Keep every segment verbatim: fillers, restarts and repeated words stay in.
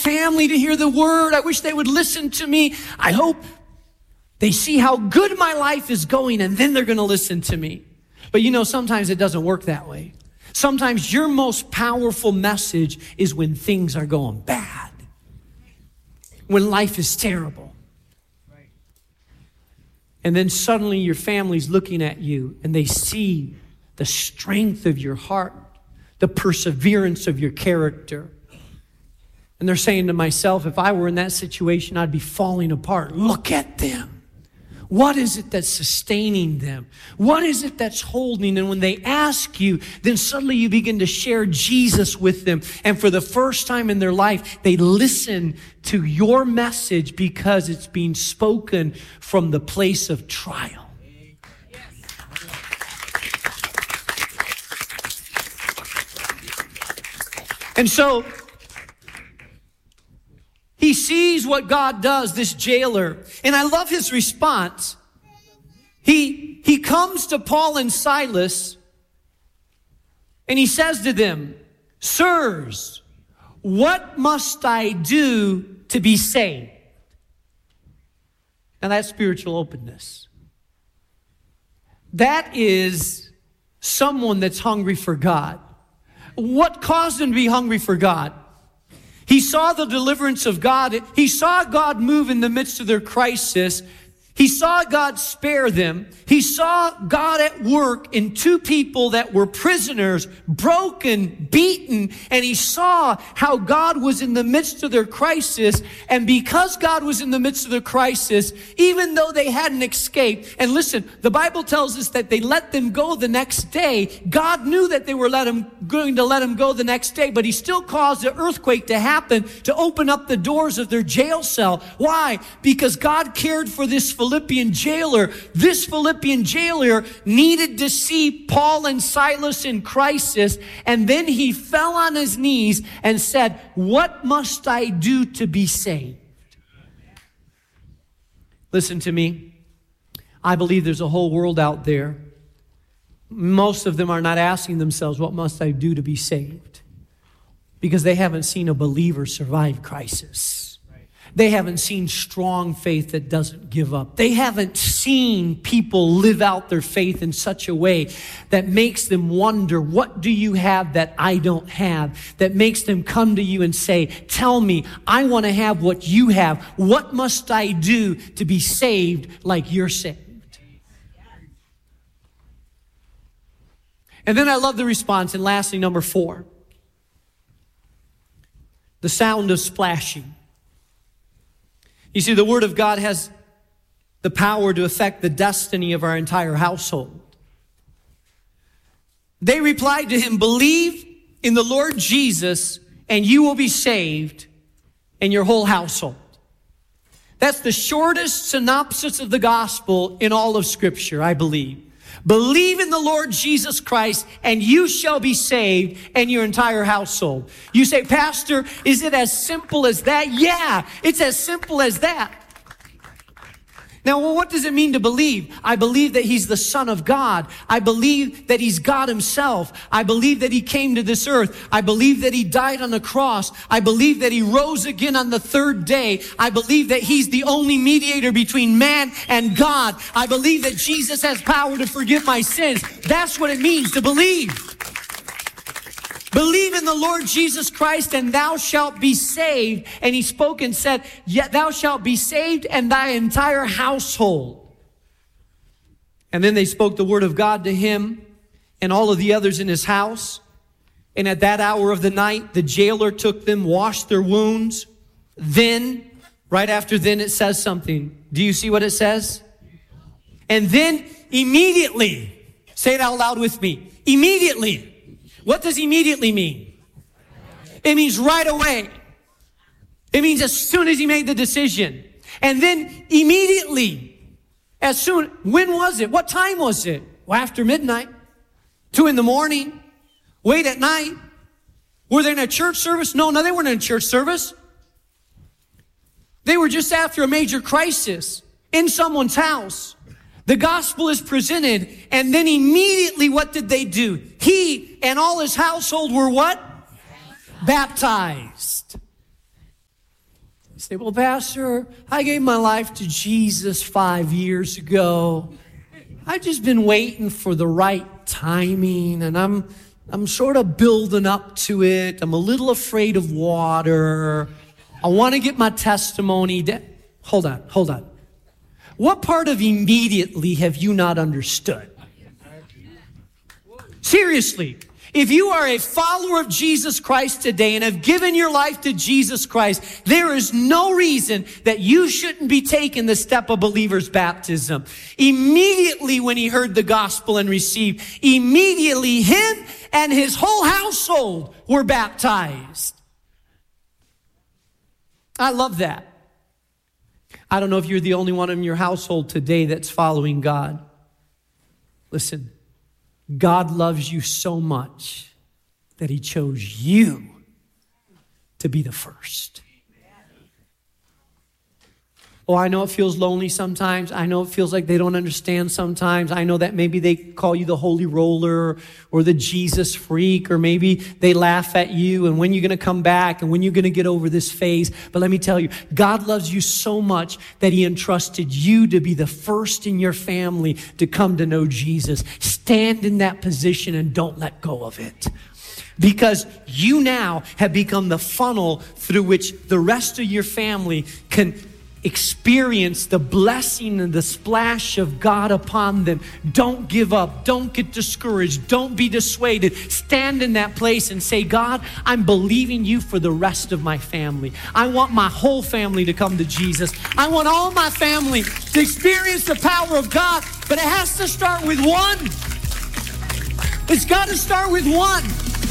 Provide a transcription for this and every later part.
family to hear the word. I wish they would listen to me. I hope they see how good my life is going, and then they're going to listen to me. But you know, sometimes it doesn't work that way. Sometimes your most powerful message is when things are going bad, when life is terrible. And then suddenly your family's looking at you and they see the strength of your heart, the perseverance of your character. And they're saying to myself, if I were in that situation, I'd be falling apart. Look at them. What is it that's sustaining them? What is it that's holding? And when they ask you, then suddenly you begin to share Jesus with them. And for the first time in their life, they listen to your message because it's being spoken from the place of trial. And so he sees what God does, this jailer. And I love his response. He, he comes to Paul and Silas and he says to them, "Sirs, what must I do to be saved?" Now that's spiritual openness. That is someone that's hungry for God. What caused him to be hungry for God? He saw the deliverance of God. He saw God move in the midst of their crisis. He saw God spare them. He saw God at work in two people that were prisoners, broken, beaten, and he saw how God was in the midst of their crisis. And because God was in the midst of their crisis, even though they hadn't escaped, and listen, the Bible tells us that they let them go the next day. God knew that they were let him, going to let them go the next day, but he still caused an earthquake to happen to open up the doors of their jail cell. Why? Because God cared for this Philippian jailer. This Philippian jailer needed to see Paul and Silas in crisis, and then he fell on his knees and said, "What must I do to be saved?" Listen to me. I believe there's a whole world out there. Most of them are not asking themselves, "What must I do to be saved?" Because they haven't seen a believer survive crisis. They haven't seen strong faith that doesn't give up. They haven't seen people live out their faith in such a way that makes them wonder, what do you have that I don't have? That makes them come to you and say, "Tell me, I want to have what you have. What must I do to be saved like you're saved?" And then I love the response. And lastly, number four, the sound of splashing. You see, the Word of God has the power to affect the destiny of our entire household. They replied to him, "Believe in the Lord Jesus, and you will be saved, and your whole household." That's the shortest synopsis of the gospel in all of Scripture, I believe. Believe in the Lord Jesus Christ, and you shall be saved, and your entire household. You say, "Pastor, is it as simple as that?" Yeah, it's as simple as that. Now, well, what does it mean to believe? I believe that he's the Son of God. I believe that he's God himself. I believe that he came to this earth. I believe that he died on the cross. I believe that he rose again on the third day. I believe that he's the only mediator between man and God. I believe that Jesus has power to forgive my sins. That's what it means to believe. Believe in the Lord Jesus Christ, and thou shalt be saved. And he spoke and said, "Yet thou shalt be saved, and thy entire household." And then they spoke the word of God to him and all of the others in his house. And at that hour of the night, the jailer took them, washed their wounds. Then, right after then, it says something. Do you see what it says? And then immediately, say it out loud with me, immediately. What does immediately mean? It means right away. It means as soon as he made the decision. And then immediately, as soon, when was it? What time was it? Well, after midnight, two in the morning, late at night. Were they in a church service? No, no, they weren't in a church service. They were just after a major crisis in someone's house. The gospel is presented, and then immediately what did they do? He and all his household were what? Baptized. Say, well, Pastor, I gave my life to Jesus five years ago. I've just been waiting for the right timing, and I'm I'm sort of building up to it. I'm a little afraid of water. I want to get my testimony. De- hold on, hold on. What part of immediately have you not understood? Seriously, if you are a follower of Jesus Christ today and have given your life to Jesus Christ, there is no reason that you shouldn't be taking the step of believer's baptism. Immediately when he heard the gospel and received, immediately him and his whole household were baptized. I love that. I don't know if you're the only one in your household today that's following God. Listen, God loves you so much that he chose you to be the first. Oh, I know it feels lonely sometimes. I know it feels like they don't understand sometimes. I know that maybe they call you the holy roller or the Jesus freak, or maybe they laugh at you and when you're going to come back and when you're going to get over this phase. But let me tell you, God loves you so much that he entrusted you to be the first in your family to come to know Jesus. Stand in that position and don't let go of it. Because you now have become the funnel through which the rest of your family can experience the blessing and the splash of God upon them. Don't give up. Don't get discouraged. Don't be dissuaded. Stand in that place and say, God, I'm believing you for the rest of my family. I want my whole family to come to Jesus. I want all my family to experience the power of God, but it has to start with one. It's got to start with one.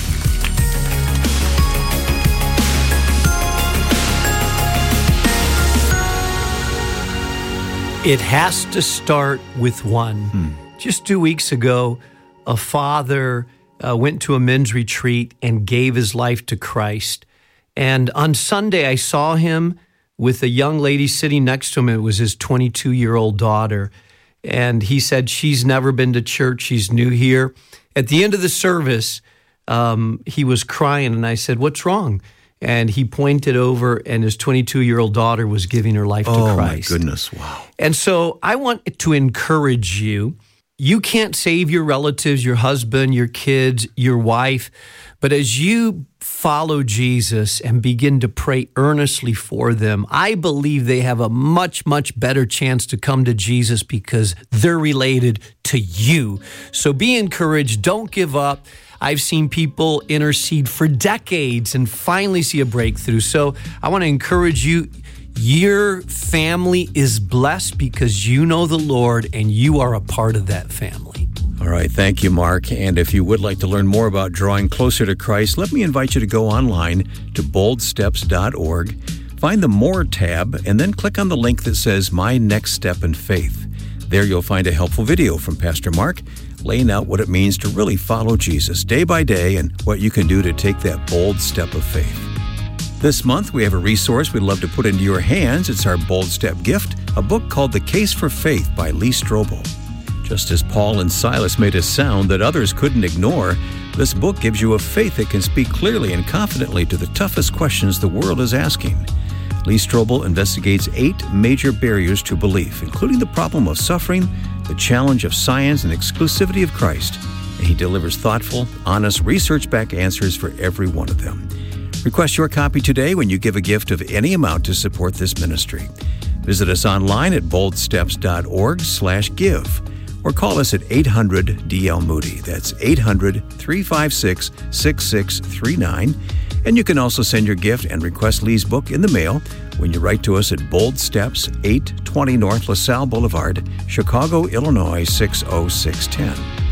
It has to start with one. Hmm. Just two weeks ago, a father uh, went to a men's retreat and gave his life to Christ. And on Sunday, I saw him with a young lady sitting next to him. It was his twenty-two-year-old daughter. And he said, she's never been to church. She's new here. At the end of the service, um, he was crying. And I said, what's wrong? And he pointed over, and his twenty-two-year-old daughter was giving her life to oh, Christ. Oh, my goodness. Wow. And so I want to encourage you. You can't save your relatives, your husband, your kids, your wife. But as you follow Jesus and begin to pray earnestly for them, I believe they have a much, much better chance to come to Jesus because they're related to you. So be encouraged. Don't give up. I've seen people intercede for decades and finally see a breakthrough. So I want to encourage you. Your family is blessed because you know the Lord and you are a part of that family. All right. Thank you, Mark. And if you would like to learn more about drawing closer to Christ, let me invite you to go online to bold steps dot org, find the More tab, and then click on the link that says My Next Step in Faith. There you'll find a helpful video from Pastor Mark laying out what it means to really follow Jesus day by day and what you can do to take that bold step of faith. This month, we have a resource we'd love to put into your hands. It's our Bold Step gift, a book called The Case for Faith by Lee Strobel. Just as Paul and Silas made a sound that others couldn't ignore, this book gives you a faith that can speak clearly and confidently to the toughest questions the world is asking. Lee Strobel investigates eight major barriers to belief, including the problem of suffering, the challenge of science, and exclusivity of Christ. And he delivers thoughtful, honest, research-backed answers for every one of them. Request your copy today when you give a gift of any amount to support this ministry. Visit us online at bold steps dot org slash give or call us at eight hundred D L Moody. That's eight hundred, three five six, six six three nine. And you can also send your gift and request Lee's book in the mail when you write to us at Bold Steps, eight twenty North LaSalle Boulevard, Chicago, Illinois, six oh six one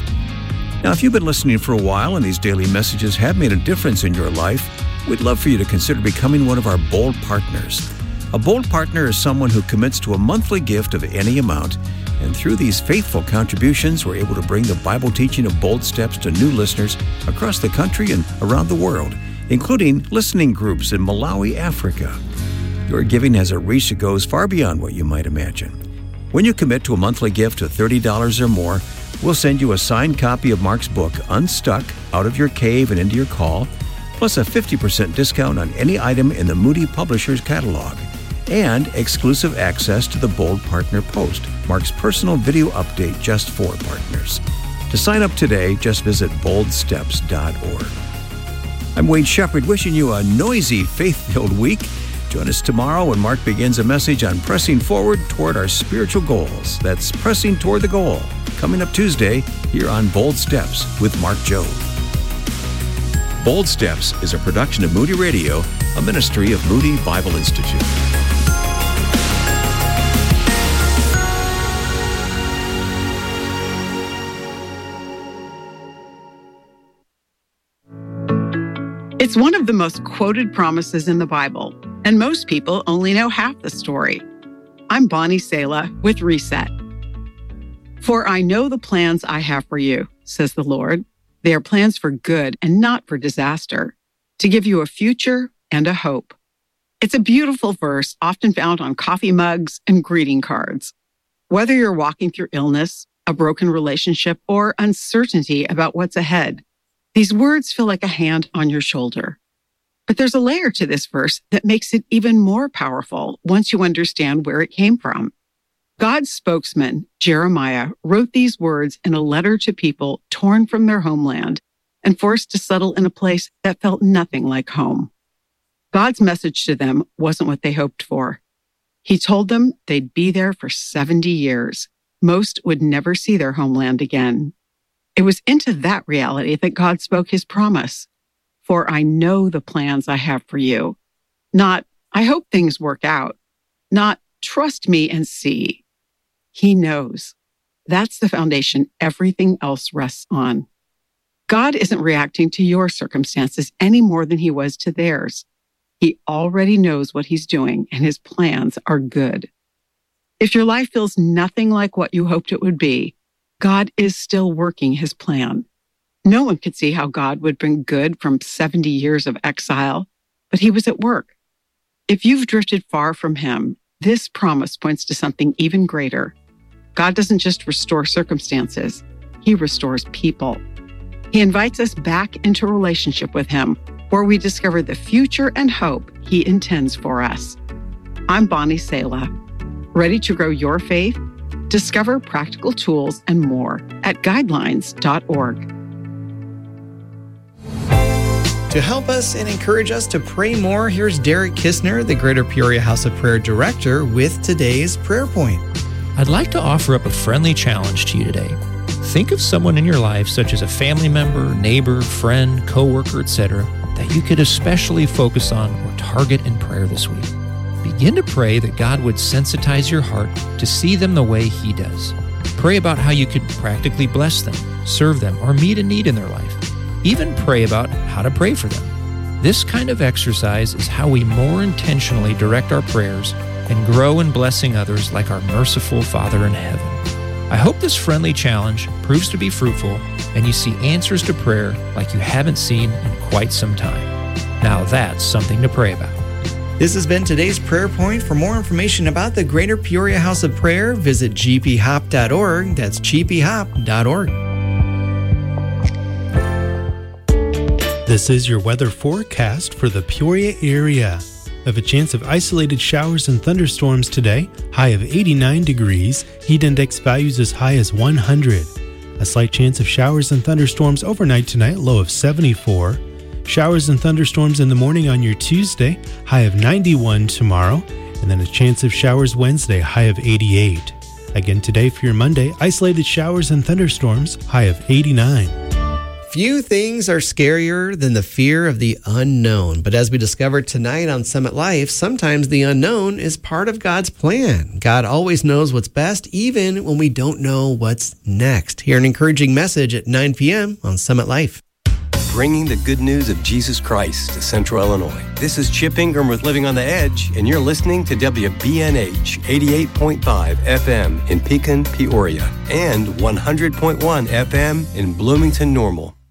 oh. Now, if you've been listening for a while and these daily messages have made a difference in your life, we'd love for you to consider becoming one of our Bold Partners. A Bold Partner is someone who commits to a monthly gift of any amount, and through these faithful contributions, we're able to bring the Bible teaching of Bold Steps to new listeners across the country and around the world, including listening groups in Malawi, Africa. Your giving has a reach that goes far beyond what you might imagine. When you commit to a monthly gift of thirty dollars or more, we'll send you a signed copy of Mark's book, Unstuck, Out of Your Cave and Into Your Call, plus a fifty percent discount on any item in the Moody Publishers catalog. and exclusive access to the Bold Partner Post, Mark's personal video update just for partners. To sign up today, just visit bold steps dot org. I'm Wade Shepherd, wishing you a noisy, faith-filled week. Join us tomorrow when Mark begins a message on pressing forward toward our spiritual goals. That's Pressing Toward the Goal, coming up Tuesday here on Bold Steps with Mark Jobe. Bold Steps is a production of Moody Radio, a ministry of Moody Bible Institute. It's one of the most quoted promises in the Bible, and most people only know half the story. I'm Bonnie Sala with Reset. For I know the plans I have for you, says the Lord. They are plans for good and not for disaster, to give you a future and a hope. It's a beautiful verse often found on coffee mugs and greeting cards. Whether you're walking through illness, a broken relationship, or uncertainty about what's ahead, these words feel like a hand on your shoulder. But there's a layer to this verse that makes it even more powerful once you understand where it came from. God's spokesman, Jeremiah, wrote these words in a letter to people torn from their homeland and forced to settle in a place that felt nothing like home. God's message to them wasn't what they hoped for. He told them they'd be there for seventy years. Most would never see their homeland again. It was into that reality that God spoke his promise. For I know the plans I have for you. Not, I hope things work out. Not, trust me and see. He knows. That's the foundation everything else rests on. God isn't reacting to your circumstances any more than he was to theirs. He already knows what he's doing, and his plans are good. If your life feels nothing like what you hoped it would be, God is still working his plan. No one could see how God would bring good from seventy years of exile, but he was at work. If you've drifted far from him, this promise points to something even greater. God doesn't just restore circumstances, he restores people. He invites us back into a relationship with him where we discover the future and hope he intends for us. I'm Bonnie Sala. Ready to grow your faith? Discover practical tools and more at guidelines dot org. To help us and encourage us to pray more, here's Derek Kistner, the Greater Peoria House of Prayer Director, with today's prayer point. I'd like to offer up a friendly challenge to you today. Think of someone in your life, such as a family member, neighbor, friend, coworker, et cetera, that you could especially focus on or target in prayer this week. Begin to pray that God would sensitize your heart to see them the way he does. Pray about how you could practically bless them, serve them, or meet a need in their life. Even pray about how to pray for them. This kind of exercise is how we more intentionally direct our prayers and grow in blessing others like our merciful Father in heaven. I hope this friendly challenge proves to be fruitful and you see answers to prayer like you haven't seen in quite some time. Now that's something to pray about. This has been today's prayer point. For more information about the Greater Peoria House of Prayer, visit g p hop dot org. That's g p hop dot org. This is your weather forecast for the Peoria area. We have a chance of isolated showers and thunderstorms today, high of eighty-nine degrees, heat index values as high as one hundred. A slight chance of showers and thunderstorms overnight tonight, low of seventy-four. Showers and thunderstorms in the morning on your Tuesday, high of ninety-one tomorrow, and then a chance of showers Wednesday, high of eighty-eight. Again today for your Monday, isolated showers and thunderstorms, high of eighty-nine. Few things are scarier than the fear of the unknown. But as we discovered tonight on Summit Life, sometimes the unknown is part of God's plan. God always knows what's best, even when we don't know what's next. Hear an encouraging message at nine p.m. on Summit Life. Bringing the good news of Jesus Christ to Central Illinois. This is Chip Ingram with Living on the Edge, and you're listening to W B N H eighty-eight point five F M in Pekin, Peoria, and one hundred point one F M in Bloomington, Normal.